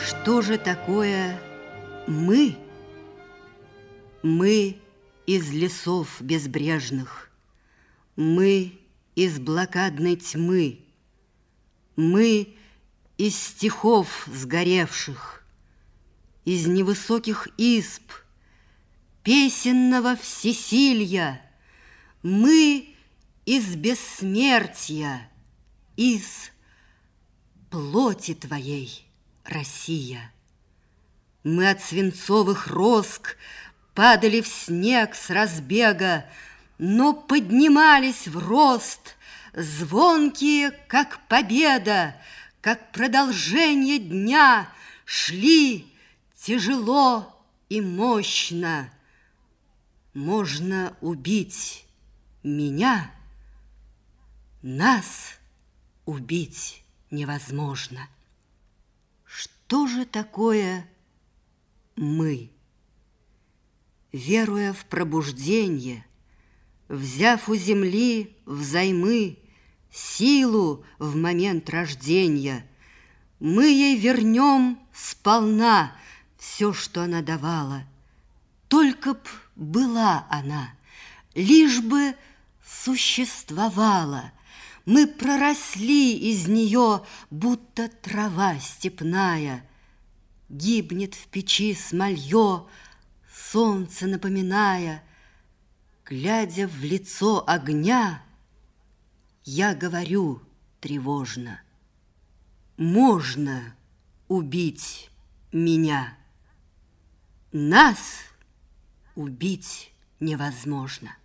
Что же такое мы? Мы из лесов безбрежных, мы из блокадной тьмы, мы из стихов сгоревших, из невысоких изб, песенного всесилья, мы из бессмертия, из плоти твоей, Россия. Мы от свинцовых роск падали в снег с разбега, но поднимались в рост, звонкие, как победа, как продолжение дня, шли тяжело и мощно. Можно убить меня, нас убить невозможно. Что же такое мы? Веруя в пробужденье, взяв у земли взаймы силу в момент рождения, мы ей вернем сполна все, что она давала. Только б была она, лишь бы существовала. Мы проросли из нее, будто трава степная. Гибнет в печи смолье, солнце напоминая. Глядя в лицо огня, я говорю тревожно: можно убить меня, нас убить невозможно.